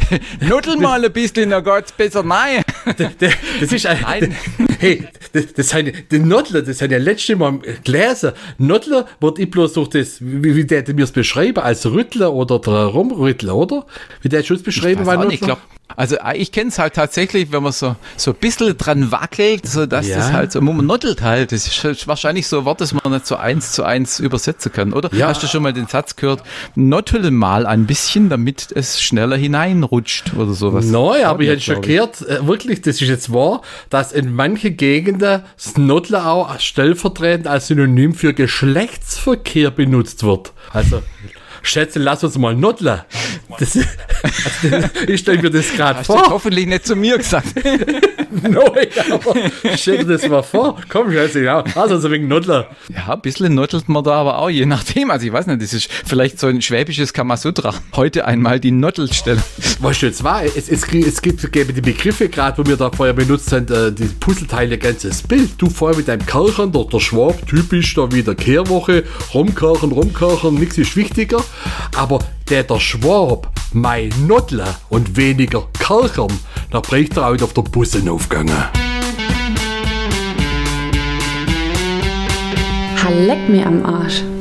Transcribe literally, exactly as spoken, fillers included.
Nuddel mal ein bisschen, dann geht's besser rein. Das ist ein, Nein. Hey, das, das sind die Noddler, das haben ja letztes Mal gelesen. Noddler wird ich bloß durch das, wie, wie der mir es beschreiben, als Rüttler oder der Rumrüttler, oder? Wie der Schutz beschreiben, weil nicht, glaub, also ich kenne es halt tatsächlich, wenn man so, so ein bisschen dran wackelt, so dass ja. das halt so, man noddelt halt. Das ist wahrscheinlich so ein Wort, das man nicht so eins zu eins übersetzen kann, oder? Ja. Hast du schon mal den Satz gehört, noddel mal ein bisschen, damit es schneller hineinrutscht oder sowas? Nein, aber ich hätte schon gehört, äh, wirklich, das ist jetzt wahr, dass in manchen Gegenden das Noddler auch stellvertretend als Synonym für Geschlechtsverkehr benutzt wird. Also, Schätze, lass uns mal noddeln. Das, also, ich stelle mir das gerade vor. Hast du hoffentlich nicht zu mir gesagt. Nein, aber stell dir das mal vor. Komm, Schätze, ja. Also so wegen Noddeln. Ja, ein bisschen noddelt man da aber auch, je nachdem. Also ich weiß nicht, das ist vielleicht so ein schwäbisches Kamasutra. Heute einmal die Noddelstelle. Weißt du, jetzt war, es, es, es gibt gäbe die Begriffe gerade, wo wir da vorher benutzt haben, äh, die Puzzleteile, ganzes Bild. Du vorher mit deinem Kerchern, der, der Schwab, typisch da wieder Kehrwoche, rumkerchen, rumkerchen, nichts ist wichtiger. Aber der, der Schwab, mein Noddler und weniger Kerchern, da bricht er auch auf der Busse aufgegangen. Leck mir am Arsch.